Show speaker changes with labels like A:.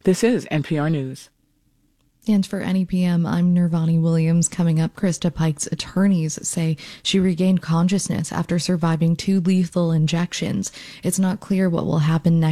A: This is NPR News.
B: And for NEPM, I'm Nirvani Williams. Coming up, Krista Pike's attorneys say she regained consciousness after surviving 2 lethal injections. It's not clear what will happen next